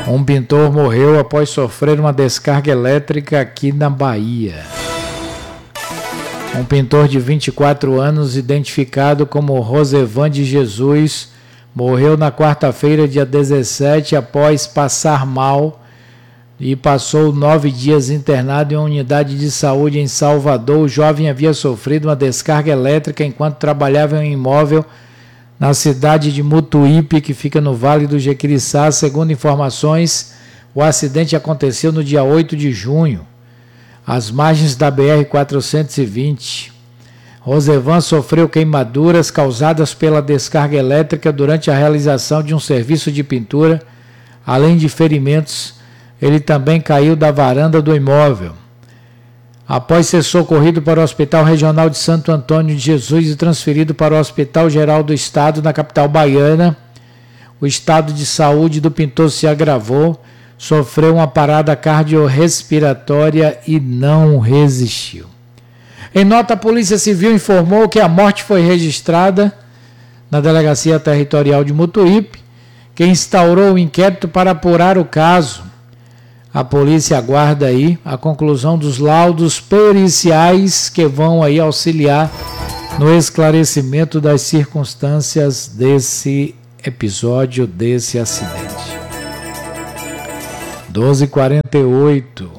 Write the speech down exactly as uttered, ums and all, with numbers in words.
Um pintor morreu após sofrer uma descarga elétrica aqui na Bahia. Um pintor de vinte e quatro anos, identificado como Rosevan de Jesus, morreu na quarta-feira, dia dezessete, após passar mal e passou nove dias internado em uma unidade de saúde em Salvador. O jovem havia sofrido uma descarga elétrica enquanto trabalhava em um imóvel na cidade de Mutuípe, que fica no Vale do Jequiriçá. Segundo informações, o acidente aconteceu no dia oito de junho, às margens da B R quatrocentos e vinte. Rosevan sofreu queimaduras causadas pela descarga elétrica durante a realização de um serviço de pintura. Além de ferimentos, ele também caiu da varanda do imóvel. Após ser socorrido para o Hospital Regional de Santo Antônio de Jesus e transferido para o Hospital Geral do Estado, na capital baiana, o estado de saúde do pintor se agravou, sofreu uma parada cardiorrespiratória e não resistiu. Em nota, a Polícia Civil informou que a morte foi registrada na Delegacia Territorial de Mutuípe, que instaurou o inquérito para apurar o caso. A polícia aguarda aí a conclusão dos laudos periciais que vão aí auxiliar no esclarecimento das circunstâncias desse episódio, desse acidente. doze e quarenta e oito.